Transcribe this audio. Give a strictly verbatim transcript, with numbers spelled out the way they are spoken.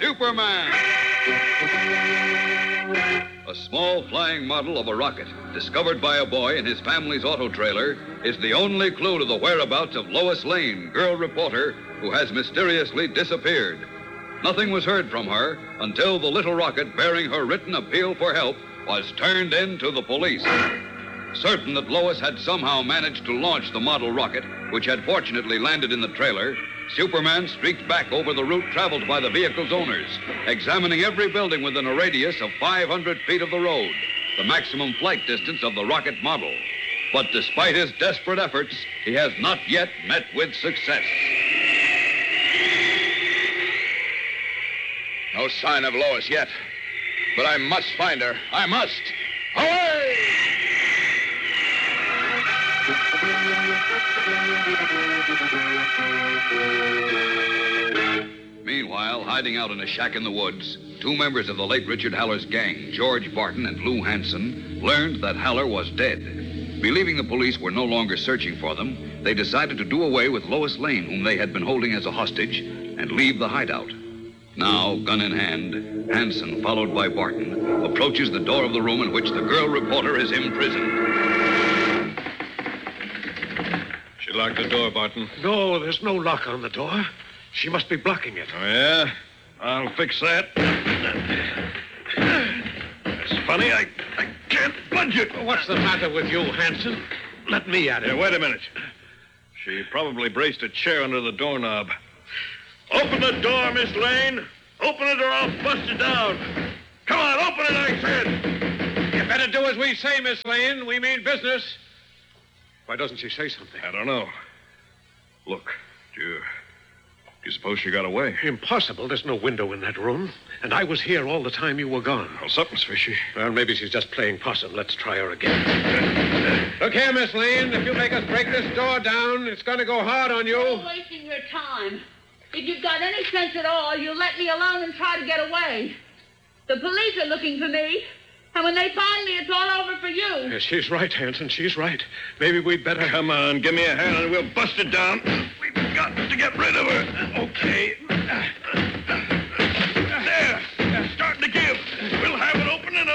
Superman. A small flying model of a rocket, discovered by a boy in his family's auto trailer, is the only clue to the whereabouts of Lois Lane, girl reporter, who has mysteriously disappeared. Nothing was heard from her until the little rocket bearing her written appeal for help was turned in to the police. Certain that Lois had somehow managed to launch the model rocket, which had fortunately landed in the trailer, Superman streaked back over the route traveled by the vehicle's owners, examining every building within a radius of five hundred feet of the road, the maximum flight distance of the rocket model. But despite his desperate efforts, he has not yet met with success. No sign of Lois yet. But I must find her. I must. Away! Meanwhile, hiding out in a shack in the woods, two members of the late Richard Haller's gang, George Barton and Lou Hanson, learned that Haller was dead. Believing the police were no longer searching for them, they decided to do away with Lois Lane, whom they had been holding as a hostage, and leave the hideout. Now, gun in hand, Hanson, followed by Barton, approaches the door of the room in which the girl reporter is imprisoned. She locked the door, Barton. No, there's no lock on the door. She must be blocking it. Oh, yeah? I'll fix that. It's funny, I, I can't budge it. What's the matter with you, Hanson? Let me at it. Hey, wait a minute. She probably braced a chair under the doorknob. Open the door, Miss Lane. Open it or I'll bust it down. Come on, open it, I said. You better do as we say, Miss Lane. We mean business. Why doesn't she say something? I don't know. Look, do you, do you suppose she got away? Impossible. There's no window in that room. And I was here all the time you were gone. Well, something's fishy. Well, maybe she's just playing possum. Let's try her again. Look here, Miss Lane. If you make us break this door down, it's going to go hard on you. You're wasting your time. If you've got any sense at all, you'll let me alone and try to get away. The police are looking for me, and when they find me, it's all over for you. Yeah, she's right, Hanson. She's right. Maybe we'd better... Come on, give me a hand and we'll bust it down. We've got to get rid of her. Okay.